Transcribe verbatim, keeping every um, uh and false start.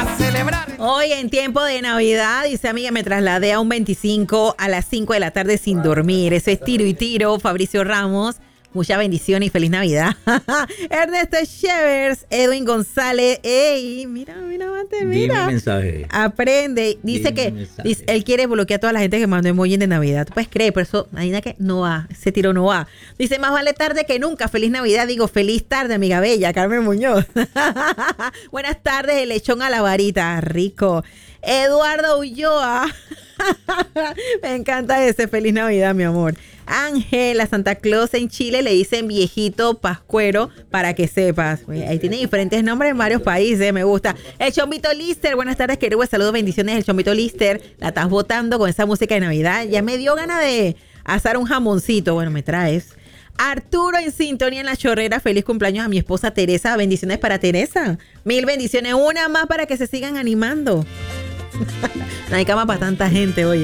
a celebrar. Hoy en tiempo de Navidad, dice amiga, me trasladé a un veinticinco a las cinco de la tarde sin dormir. Eso es tiro y tiro, Fabricio Ramos. Mucha bendición y feliz Navidad. Ernesto Chevers, Edwin González. Ey, mira, mira, mate, mira. Dime mensaje. Aprende. Dice Dime que mensaje. dice, él quiere bloquear a toda la gente que mandó emoji de Navidad. Tú puedes creer, pero eso, imagina que no va. Ese tiro no va. Dice, más vale tarde que nunca. Feliz Navidad. Digo, feliz tarde, amiga bella. Carmen Muñoz. Buenas tardes, el lechón a la varita. Rico. Eduardo Ulloa. Me encanta ese. Feliz Navidad, mi amor. Ángela, Santa Claus en Chile le dicen viejito pascuero, para que sepas. Ahí tiene diferentes nombres en varios países, me gusta. El Chombito Lister, buenas tardes, querido. Saludos, bendiciones. El Chombito Lister, la estás votando con esa música de Navidad. Ya me dio ganas de asar un jamoncito. Bueno, me traes. Arturo en sintonía en la chorrera. Feliz cumpleaños a mi esposa Teresa. Bendiciones para Teresa. Mil bendiciones. Una más para que se sigan animando. No hay cama para tanta gente, oye.